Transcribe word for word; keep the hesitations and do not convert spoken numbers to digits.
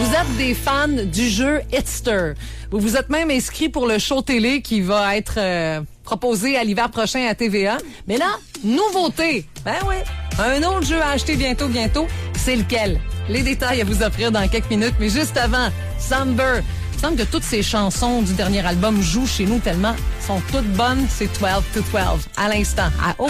Vous êtes des fans du jeu Hitster. Vous vous êtes même inscrit pour le show télé qui va être euh, proposé à l'hiver prochain à T V A. Mais là, nouveauté. Ben oui, un autre jeu à acheter bientôt, bientôt. C'est lequel? Les détails à vous offrir dans quelques minutes. Mais juste avant, Somber. Il semble que toutes ces chansons du dernier album jouent chez nous tellement sont toutes bonnes. C'est douze to douze à l'instant. À